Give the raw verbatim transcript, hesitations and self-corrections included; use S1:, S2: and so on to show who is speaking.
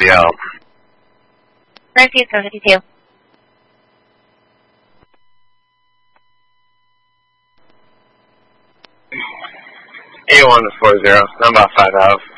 S1: anybody else.
S2: Frank Houston, fifty-two.
S1: eight one to four zero, I'm about five out.